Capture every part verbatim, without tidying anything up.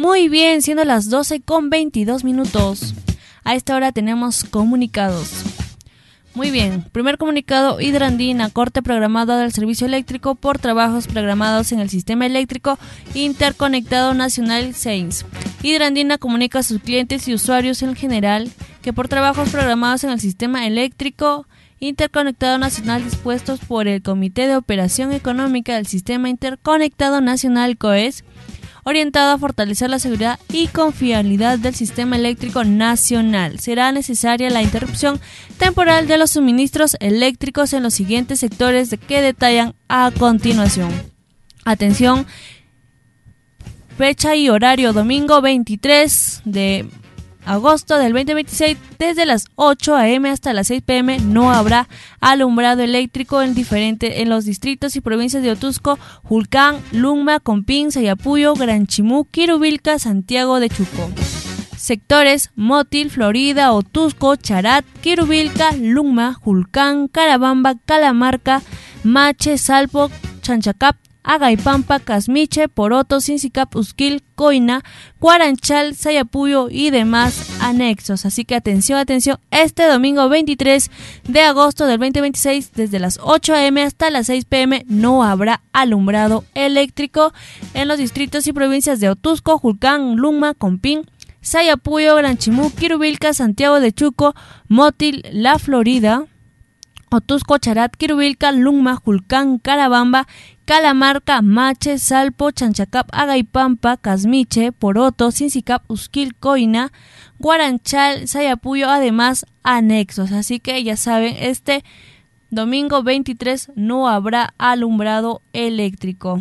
Muy bien, siendo las doce con veintidós minutos. A esta hora tenemos comunicados. Muy bien, primer comunicado: Hidrandina, corte programado del servicio eléctrico por trabajos programados en el Sistema Eléctrico Interconectado Nacional S E I N S. Hidrandina comunica a sus clientes y usuarios en general que por trabajos programados en el Sistema Eléctrico Interconectado Nacional dispuestos por el Comité de Operación Económica del Sistema Interconectado Nacional C O E S, orientado a fortalecer la seguridad y confiabilidad del sistema eléctrico nacional, será necesaria la interrupción temporal de los suministros eléctricos en los siguientes sectores que detallan a continuación. Atención, fecha y horario: domingo veintitrés de agosto del veinte veintiséis, desde las ocho a eme hasta las seis pe eme no habrá alumbrado eléctrico en diferente, en los distritos y provincias de Otusco, Julcán, Lunma, Compín, Sayapuyo, Gran Chimú, Quirubilca, Santiago de Chuco. Sectores: Motil, Florida, Otusco, Charat, Quirubilca, Lunma, Julcán, Carabamba, Calamarca, Mache, Salpo, Chanchacap, Agaipampa, Casmiche, Poroto, Sincicap, Usquil, Coina, Guaranchal, Sayapuyo y demás anexos. Así que atención, atención, este domingo veintitrés de agosto del veinte veintiséis, desde las ocho a eme hasta las seis pe eme no habrá alumbrado eléctrico en los distritos y provincias de Otusco, Julcán, Lunma, Compín, Sayapuyo, Gran Chimú, Quirubilca, Santiago de Chuco, Motil, La Florida, Otusco, Charat, Quirubilca, Lunma, Julcán, Carabamba, Calamarca, Mache, Salpo, Chanchacap, Agaipampa, Casmiche, Poroto, Sincicap, Usquil, Coina, Guaranchal, Sayapuyo, además anexos. Así que ya saben, este domingo veintitrés no habrá alumbrado eléctrico.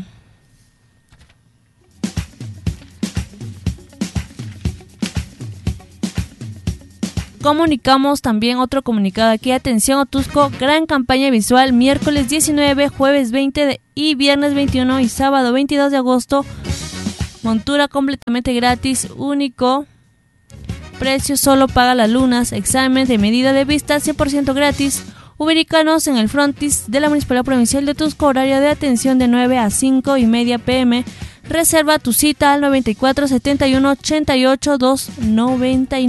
Comunicamos también otro comunicado aquí. Atención, Otusco, gran campaña visual miércoles diecinueve, jueves veinte de, y viernes veintiuno y sábado veintidós de agosto. Montura completamente gratis, único precio, solo paga las lunas. Examen de medida de vista cien por ciento gratis. Ubícanos en el frontis de la Municipalidad Provincial de Otusco, horario de atención de nueve a cinco y media pe eme. Reserva tu cita al noventa y cuatro setenta y uno ochenta y ocho doscientos noventa y nueve.